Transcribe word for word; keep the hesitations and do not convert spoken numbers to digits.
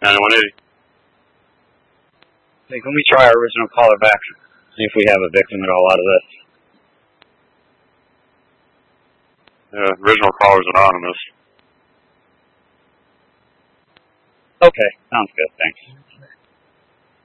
ninety-one eighty. Hey, can we try our original caller back? See if we have a victim at all out of this. Yeah, original caller's anonymous. Okay, sounds good, thanks.